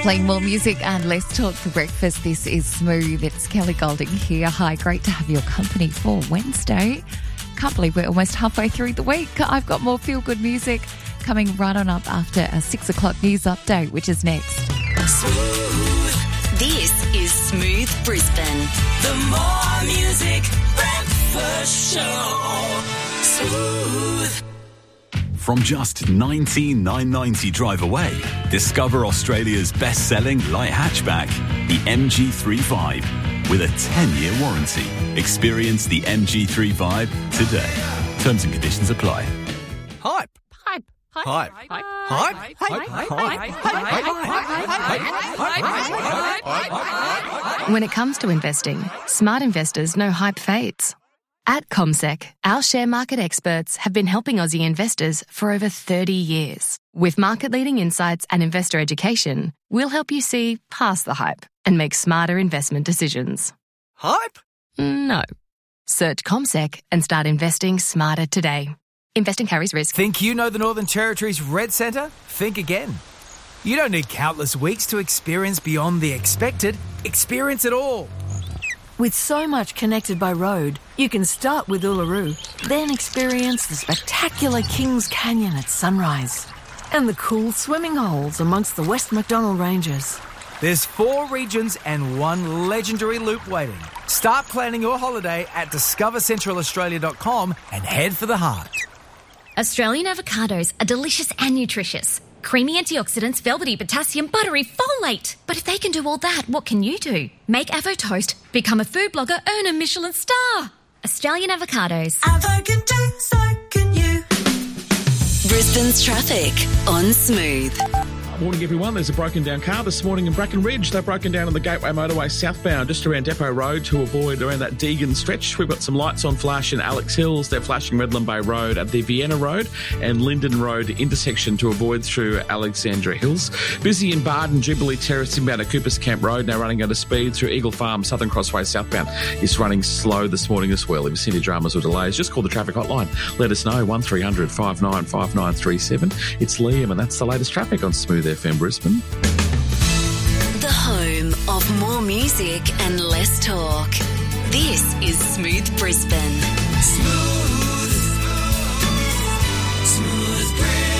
Playing more music and less talk for breakfast. This is Smooth. It's Kelly Golding here. Hi, great to have your company for Wednesday. Can't believe we're almost halfway through the week. I've got more feel-good music coming right on up after a 6 o'clock news update, which is next. Smooth. This is Smooth Brisbane. The More Music Breakfast Show. Smooth. From just $19,990 drive away, discover Australia's best-selling light hatchback, the MG3 with a 10-year warranty. Experience the MG3 today. Terms and conditions apply. Hype. When it comes to investing, smart investors know hype fades. At CommSec, our share market experts have been helping Aussie investors for over 30 years. With market-leading insights and investor education, we'll help you see past the hype and make smarter investment decisions. Hype? No. Search CommSec and start investing smarter today. Investing carries risk. Think you know the Northern Territory's Red Centre? Think again. You don't need countless weeks to experience beyond the expected. Experience it all. With so much connected by road, you can start with Uluru, then experience the spectacular Kings Canyon at sunrise and the cool swimming holes amongst the West Macdonnell Ranges. There's 4 regions and 1 legendary loop waiting. Start planning your holiday at discovercentralaustralia.com and head for the heart. Australian avocados are delicious and nutritious. Creamy antioxidants, velvety potassium, buttery folate. But if they can do all that, what can you do? Make Avo Toast, become a food blogger, earn a Michelin star. Australian avocados. Avo can do, so can you. Brisbane's traffic on Smooth. Morning, everyone. There's a broken down car this morning in Bracken Ridge. They're broken down on the Gateway Motorway southbound, just around Depot Road to avoid around that Deegan stretch. We've got some lights on flash in Alex Hills. They're flashing Redland Bay Road at the Vienna Road and Linden Road intersection to avoid through Alexandra Hills. Busy in Barden, Jubilee Terrace inbound at Coopers Camp Road, now running at a speed through Eagle Farm, Southern Crossway southbound. It's running slow this morning as well. If you see any dramas or delays, just call the traffic hotline. Let us know, 1300 595937. It's Liam, and that's the latest traffic on Smooth FM Brisbane. The home of more music and less talk. This is Smooth Brisbane. Smooth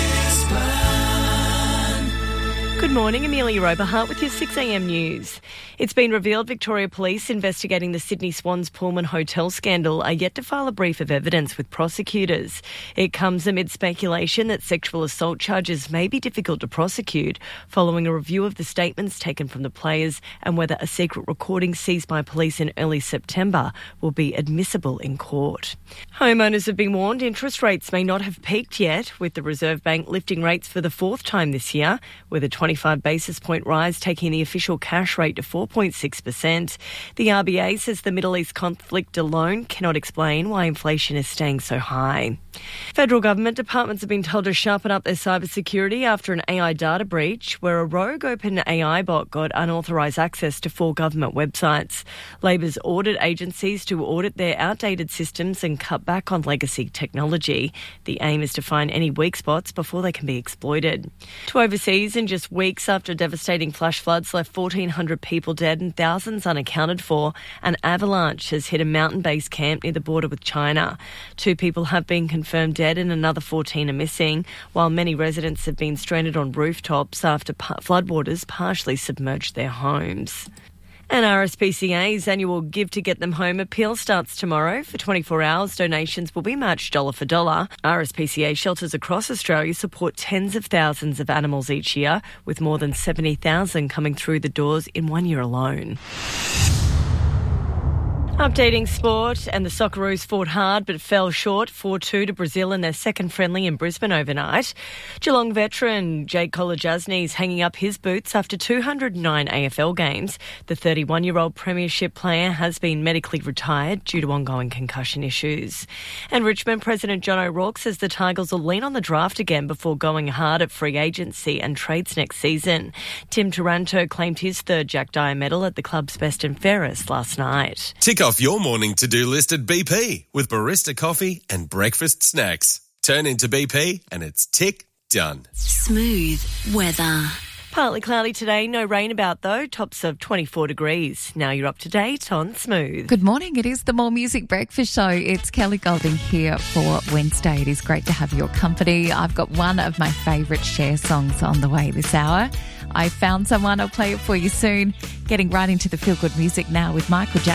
Brisbane. Good morning, Amelia Roberhart with your 6am news. It's been revealed Victoria Police investigating the Sydney Swans Pullman Hotel scandal are yet to file a brief of evidence with prosecutors. It comes amid speculation that sexual assault charges may be difficult to prosecute following a review of the statements taken from the players and whether a secret recording seized by police in early September will be admissible in court. Homeowners have been warned interest rates may not have peaked yet, with the Reserve Bank lifting rates for the 4th time this year, with a 25 basis point rise taking the official cash rate to 4.6%. The RBA says the Middle East conflict alone cannot explain why inflation is staying so high. Federal government departments have been told to sharpen up their cybersecurity after an AI data breach where a rogue OpenAI bot got unauthorised access to 4 government websites. Labor's ordered agencies to audit their outdated systems and cut back on legacy technology. The aim is to find any weak spots before they can be exploited. To overseas, in just weeks after devastating flash floods left 1,400 people dead and thousands unaccounted for, an avalanche has hit a mountain base camp near the border with China. 2 people have been confirmed dead and another 14 are missing, while many residents have been stranded on rooftops after floodwaters partially submerged their homes. And RSPCA's annual Give to Get Them Home appeal starts tomorrow. For 24 hours, donations will be matched dollar for dollar. RSPCA shelters across Australia support tens of thousands of animals each year, with more than 70,000 coming through the doors in 1 year alone. Updating sport, and the Socceroos fought hard but fell short 4-2 to Brazil in their second friendly in Brisbane overnight. Geelong veteran Jake Kolodjasny is hanging up his boots after 209 AFL games. The 31-year-old premiership player has been medically retired due to ongoing concussion issues. And Richmond President John O'Rourke says the Tigers will lean on the draft again before going hard at free agency and trades next season. Tim Taranto claimed his 3rd Jack Dyer medal at the club's best and fairest last night. Tick off your morning to-do list at BP with barista coffee and breakfast snacks. Turn into BP and it's tick done. Smooth weather. Partly cloudy today, no rain about though, tops of 24 degrees. Now you're up to date on Smooth. Good morning. It is the More Music Breakfast Show. It's Kelly Golding here for Wednesday. It is great to have your company. I've got one of my favourite Cher songs on the way this hour. I found someone. I'll play it for you soon. Getting right into the feel-good music now with Michael Jackson.